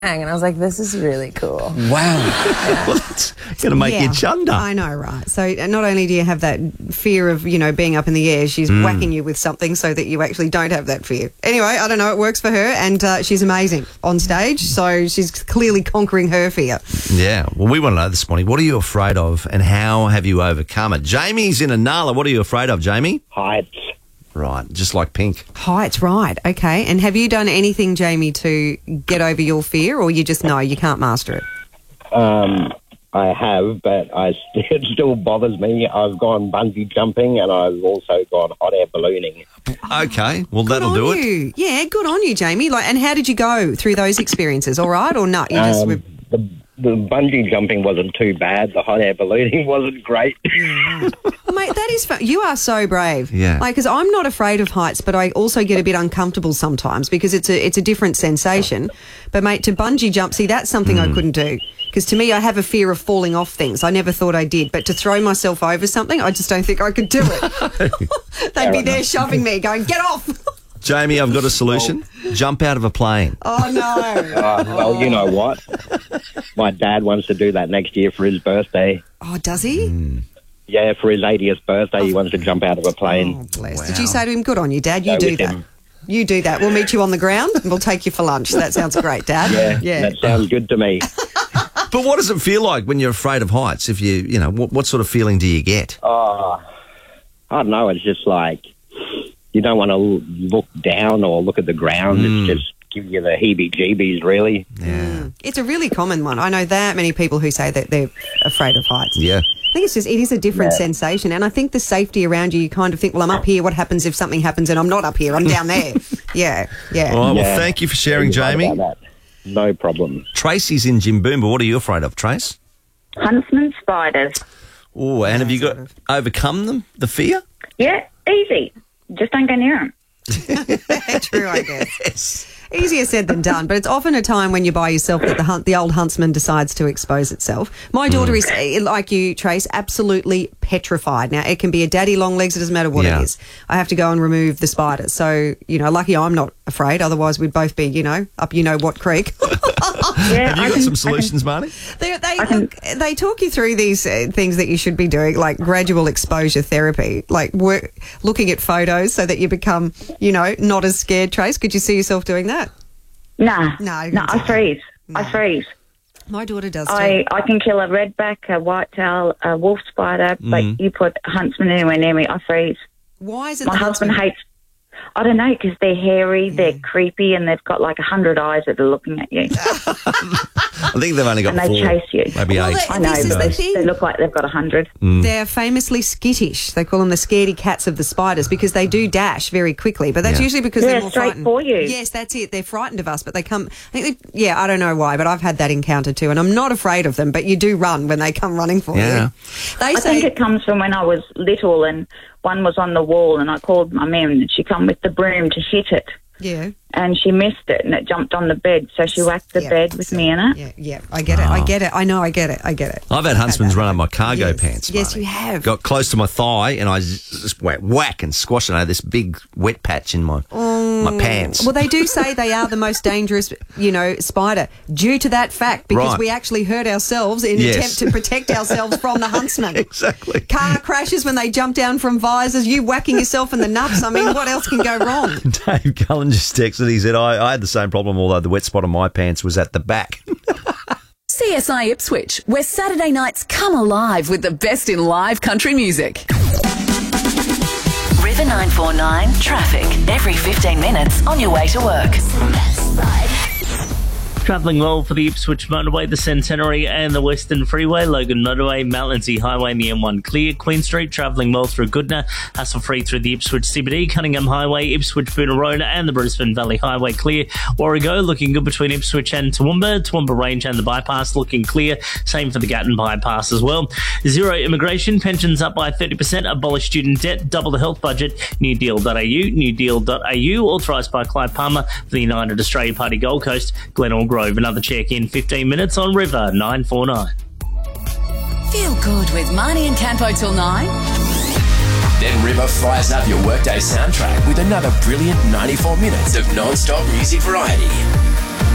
And I was like, this is really cool. Wow. Well, that's going to make you chunder. I know, right? So not only do you have that fear of, being up in the air, she's whacking you with something so that you actually don't have that fear. Anyway, I don't know, it works for her, and she's amazing on stage, so she's clearly conquering her fear. Yeah. Well, we want to know this morning, what are you afraid of and how have you overcome it? Jamie's in Inala. What are you afraid of, Jamie? Heights. Right, just like Pink. Heights, right. Okay. And have you done anything, Jamie, to get over your fear, or you just know you can't master it? I have, but it still bothers me. I've gone bungee jumping and I've also gone hot air ballooning. Okay, well, that'll do it. Yeah, good on you, Jamie. And how did you go through those experiences? All right, or not? You just the bungee jumping wasn't too bad. The hot air ballooning wasn't great. Mate, that is fun. You are so brave. Yeah. Because I'm not afraid of heights, but I also get a bit uncomfortable sometimes because it's a different sensation. But, mate, to bungee jump, see, that's something I couldn't do. Because to me, I have a fear of falling off things. I never thought I did. But to throw myself over something, I just don't think I could do it. They'd be there shoving me, going, get off. Jamie, I've got a solution. Jump out of a plane. Oh, no. Well, you know what? My dad wants to do that next year for his birthday. Oh, does he? Yeah, for his 80th birthday, he wants to jump out of a plane. Oh, bless. Wow. Did you say to him, good on you, Dad? You Go do with that. him. You do that. We'll meet you on the ground and we'll take you for lunch. That sounds great, Dad. Yeah, that sounds good to me. But what does it feel like when you're afraid of heights? If what sort of feeling do you get? I don't know. It's just like you don't want to look down or look at the ground. It's just give you the heebie-jeebies, really. Yeah. It's a really common one. I know that many people who say that they're afraid of heights. Yeah. I think it is a different sensation. And I think the safety around you kind of think, well, I'm up here. What happens if something happens and I'm not up here? I'm down there. Yeah. All right, well, Yeah. thank you for sharing, You're right Jamie. about that. No problem. Tracy's in Jimboomba. What are you afraid of, Trace? Huntsman spiders. Oh, and have you overcome them, the fear? Yeah, easy. Just don't go near them. True, I guess. Easier said than done, but it's often a time when you're by yourself that the old huntsman decides to expose itself. My daughter is, like you, Trace, absolutely petrified. Now, it can be a daddy long legs, it doesn't matter what it is. I have to go and remove the spiders. So, lucky I'm not afraid, otherwise we'd both be, up what creek. Yeah, Have you got some solutions, Marnie? They talk you through these things that you should be doing, like gradual exposure therapy, like looking at photos so that you become, not as scared, Trace. Could you see yourself doing that? No, No, I freeze. No. I freeze. My daughter does too. I can kill a redback, a whitetail, a wolf spider, but you put a huntsman anywhere near me, I freeze. Why is it My husband hates... I don't know, because they're hairy, they're creepy, and they've got like 100 eyes that are looking at you. I think they've only got And they 4. chase you. Maybe 8. I know, This is the thing. they look like they've got 100. They're famously skittish. They call them the scaredy cats of the spiders because they do dash very quickly. But that's usually because they're more straight frightened. for you. Yes, that's it. They're frightened of us, but they come. I don't know why, but I've had that encounter too, and I'm not afraid of them. But you do run when they come running for Yeah. you. I think it comes from when I was little and one was on the wall and I called my mum and she come with the broom to hit it. Yeah. And she missed it and it jumped on the bed. So she whacked the bed with me in it. Yeah. I get it. I get it. I know. I get it. I've had huntsmen's run up my cargo pants, Yes, Marnie. you have. Got close to my thigh and I just went whack and squashed it. I had this big wet patch in my pants. Well, they do say they are the most dangerous, spider due to that fact because we actually hurt ourselves in an attempt to protect ourselves from the huntsman. Exactly. Car crashes when they jump down from visors, you whacking yourself in the nuts. I mean, what else can go wrong? Dave Cullen just texted. He said, I had the same problem, although the wet spot on my pants was at the back. CSI Ipswich, where Saturday nights come alive with the best in live country music. River 949 traffic every 15 minutes on your way to work. Travelling well for the Ipswich Motorway, the Centenary and the Western Freeway, Logan Motorway, Maltlandsey Highway and the M1 clear, Queen Street travelling well through Goodna, hassle-free through the Ipswich CBD, Cunningham Highway, Ipswich Boonah Road and the Brisbane Valley Highway clear, Warrego looking good between Ipswich and Toowoomba Range and the bypass looking clear, same for the Gatton bypass as well. Zero immigration, pensions up by 30%, abolish student debt, double the health budget, newdeal.au, authorised by Clive Palmer for the United Australia Party Gold Coast, Glenelg Grove. Another check in 15 minutes on River 949. Feel good with Marnie and Campo till 9. Then River fires up your workday soundtrack with another brilliant 94 minutes of non-stop music variety.